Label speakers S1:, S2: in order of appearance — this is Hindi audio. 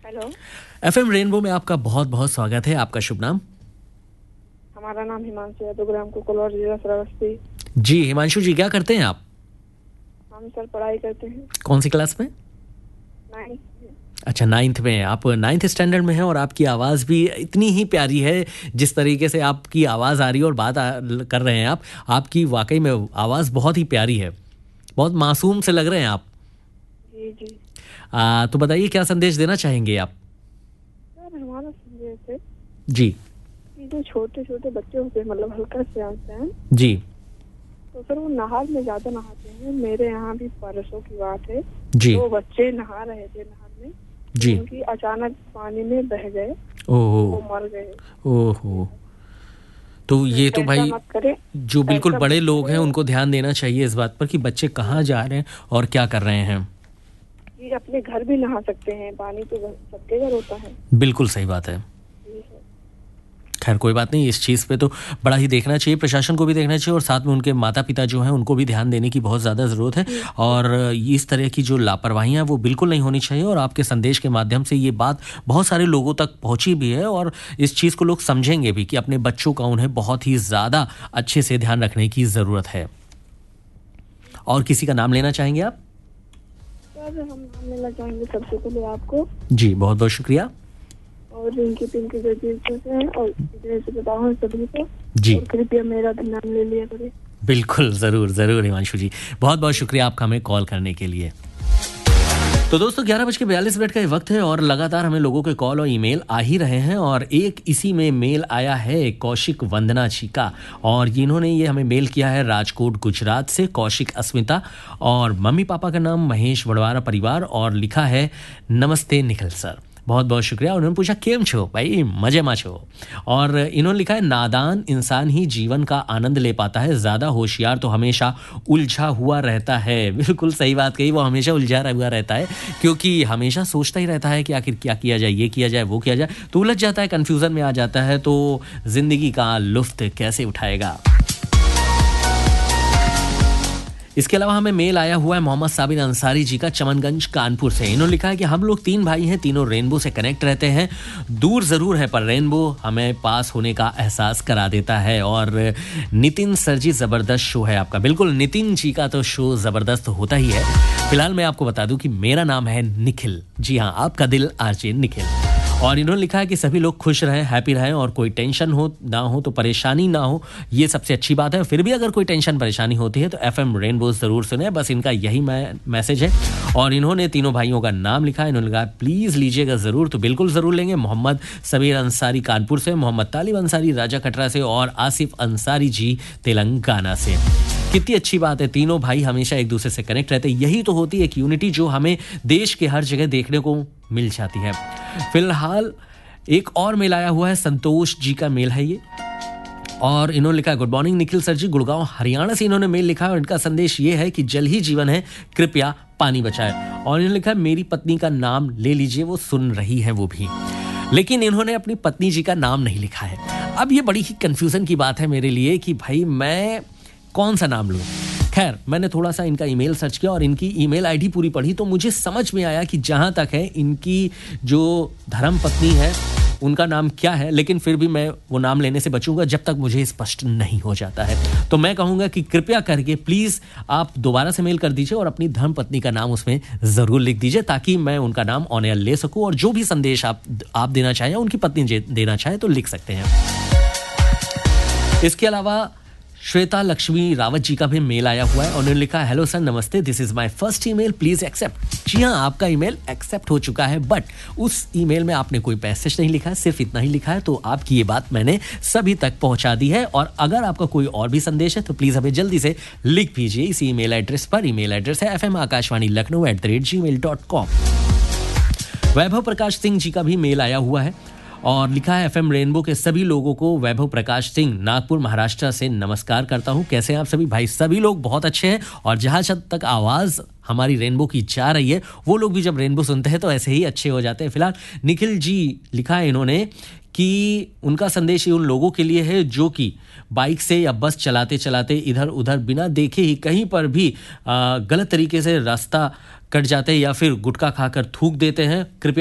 S1: हेलो।
S2: एफएम रेनबो में आपका बहुत बहुत स्वागत है। आपका शुभ नाम?
S1: हमारा नाम हिमांशु है, ग्राम कुकलौर, जिला श्रावस्ती।
S2: जी हिमांशु जी, क्या करते हैं आप?
S1: हम सर पढ़ाई करते हैं।
S2: कौन सी क्लास में?
S1: 9th।
S2: अच्छा, 9th में। आप 9th स्टैंडर्ड में हैं और आपकी आवाज़ भी इतनी ही प्यारी है। जिस तरीके से आपकी आवाज़ आ रही है और बात कर रहे हैं आप, आपकी वाकई में आवाज़ बहुत ही प्यारी है। बहुत मासूम से लग रहे हैं आप।
S1: जी जी।
S2: तो बताइए, क्या संदेश देना चाहेंगे आप?
S1: सर हमारा संदेश है
S2: जी
S1: कि जो छोटे छोटे बच्चे होते हैं, मतलब हल्का से आते हैं,
S2: जी
S1: तो सर वो नहर में ज्यादा नहाते हैं। मेरे यहाँ भी परसों की बात है,
S2: जी।
S1: दो बच्चे नहा रहे थे नहर में
S2: जी।
S1: उनकी अचानक पानी में बह गए,
S2: ओहो,
S1: वो मर गए।
S2: ओहो। तो ये तो
S1: ऐसा
S2: भाई,
S1: मत करें।
S2: जो बिल्कुल
S1: ऐसा
S2: बड़े लोग हैं
S1: बच्चे
S2: उनको ध्यान देना चाहिए इस बात पर कि बच्चे कहाँ जा रहे हैं और क्या कर रहे हैं।
S1: कि अपने घर भी नहा सकते हैं, पानी तो सबके घर होता है।
S2: बिल्कुल सही बात है।
S1: जी सर।
S2: खैर कोई बात नहीं, इस चीज़ पे तो बड़ा ही देखना चाहिए, प्रशासन को भी देखना चाहिए और साथ में उनके माता पिता जो हैं उनको भी ध्यान देने की बहुत ज़्यादा ज़रूरत है। और इस तरह की जो लापरवाहियाँ वो बिल्कुल नहीं होनी चाहिए। और आपके संदेश के माध्यम से ये बात बहुत सारे लोगों तक पहुँची भी है और इस चीज़ को लोग समझेंगे भी कि अपने बच्चों का उन्हें बहुत ही ज़्यादा अच्छे से ध्यान रखने की ज़रूरत है। और किसी का नाम लेना चाहेंगे आप?
S1: सर हम नाम लेना चाहेंगे सबसे पहले आपको।
S2: जी बहुत बहुत शुक्रिया।
S1: और जिनकी पिंकी जो है और इतने से बताओ सभी को।
S2: जी
S1: और कृपया मेरा भी नाम ले लिया करें।
S2: बिल्कुल, ज़रूर ज़रूर हिमांशु जी, बहुत बहुत शुक्रिया आपका हमें कॉल करने के लिए। तो दोस्तों 11:42 का ये वक्त है और लगातार हमें लोगों के कॉल और ईमेल आ ही रहे हैं। और एक इसी में मेल आया है कौशिक वंदना जी का, और इन्होंने ये हमें मेल किया है राजकोट गुजरात से। कौशिक अस्मिता और मम्मी पापा का नाम महेश वडवारा परिवार, और लिखा है नमस्ते निखिल सर, बहुत बहुत शुक्रिया। उन्होंने पूछा केम छो भाई, मजे में छो। और इन्होंने लिखा है नादान इंसान ही जीवन का आनंद ले पाता है, ज़्यादा होशियार तो हमेशा उलझा हुआ रहता है। बिल्कुल सही बात कही, वो हमेशा उलझा हुआ रहता है क्योंकि हमेशा सोचता ही रहता है कि आखिर क्या किया जाए, ये किया जाए, वो किया जाए, तो उलझ जाता है, कन्फ्यूज़न में आ जाता है, तो ज़िंदगी का लुत्फ़ कैसे उठाएगा। इसके अलावा हमें मेल आया हुआ है मोहम्मद साबिर अंसारी जी का, चमनगंज कानपुर से। इन्होंने लिखा है कि हम लोग 3 भाई हैं, तीनों रेनबो से कनेक्ट रहते हैं। दूर ज़रूर है पर रेनबो हमें पास होने का एहसास करा देता है। और नितिन सर जी, ज़बरदस्त शो है आपका। बिल्कुल, नितिन जी का तो शो ज़बरदस्त होता ही है। फिलहाल मैं आपको बता दूं कि मेरा नाम है निखिल। जी हाँ, आपका दिल आरजे निखिल। और इन्होंने लिखा है कि सभी लोग खुश रहें, हैप्पी रहें और कोई टेंशन हो ना हो तो परेशानी ना हो, ये सबसे अच्छी बात है। फिर भी अगर कोई टेंशन परेशानी होती है तो एफएम रेनबो ज़रूर सुने, बस इनका यही मैसेज है। और इन्होंने तीनों भाइयों का नाम लिखा है। इन्होंने कहा प्लीज़ लीजिएगा ज़रूर, तो बिल्कुल ज़रूर लेंगे। मोहम्मद सबीर अंसारी कानपुर से, मोहम्मद तालिब अंसारी राजा कटरा से, और आसिफ अंसारी जी तेलंगाना से। कितनी अच्छी बात है, तीनों भाई हमेशा एक दूसरे से कनेक्ट रहते हैं। यही तो होती है एक यूनिटी जो हमें देश के हर जगह देखने को मिल जाती है। फिलहाल एक और मेल आया हुआ है, संतोष जी का मेल है ये, और इन्होंने लिखा है गुड मॉर्निंग निखिल सर जी, गुड़गांव हरियाणा से इन्होंने मेल लिखा है। और इनका संदेश ये है कि जल ही जीवन है, कृपया पानी बचाएं। और इन्होंने लिखा है मेरी पत्नी का नाम ले लीजिए, वो सुन रही है वो भी, लेकिन इन्होंने अपनी पत्नी जी का नाम नहीं लिखा है। अब ये बड़ी ही कंफ्यूजन की बात है मेरे लिए कि भाई मैं कौन सा नाम लूं। खैर मैंने थोड़ा सा इनका ईमेल सर्च किया और इनकी ईमेल आईडी पूरी पढ़ी, तो मुझे समझ में आया कि जहां तक है इनकी जो धर्म पत्नी है उनका नाम क्या है, लेकिन फिर भी मैं वो नाम लेने से बचूंगा जब तक मुझे स्पष्ट नहीं हो जाता है। तो मैं कहूंगा कि कृपया करके प्लीज़ आप दोबारा से मेल कर दीजिए और अपनी धर्म पत्नी का नाम उसमें ज़रूर लिख दीजिए, ताकि मैं उनका नाम ऑन एयर ले सकूं। और जो भी संदेश आप देना चाहें, उनकी पत्नी देना चाहे तो लिख सकते हैं। इसके अलावा श्वेता लक्ष्मी रावत जी का भी मेल आया हुआ है। उन्होंने लिखा है हेलो सर, नमस्ते, this is my first email, please accept. जी हाँ, आपका ईमेल एक्सेप्ट हो चुका है, बट उस ईमेल में आपने कोई मैसेज नहीं लिखा है, सिर्फ इतना ही लिखा है। तो आपकी ये बात मैंने सभी तक पहुंचा दी है। और अगर आपका कोई और भी संदेश है तो प्लीज हमें जल्दी से लिख दीजिए इस ईमेल एड्रेस पर। ईमेल एड्रेस है fmakashvani.lucknow@gmail.com। वैभव प्रकाश सिंह जी का भी मेल आया हुआ है और लिखा है एफएम रेनबो के सभी लोगों को वैभव प्रकाश सिंह, नागपुर महाराष्ट्र से नमस्कार करता हूं। कैसे हैं आप सभी? भाई सभी लोग बहुत अच्छे हैं और जहां तक आवाज़ हमारी रेनबो की जा रही है, वो लोग भी जब रेनबो सुनते हैं तो ऐसे ही अच्छे हो जाते हैं। फिलहाल निखिल जी लिखा है इन्होंने कि उनका संदेश उन लोगों के लिए है जो कि बाइक से या बस चलाते चलाते इधर उधर बिना देखे ही कहीं पर भी गलत तरीके से रास्ता कट जाते हैं या फिर गुटखा खाकर थूक देते हैं। कृपया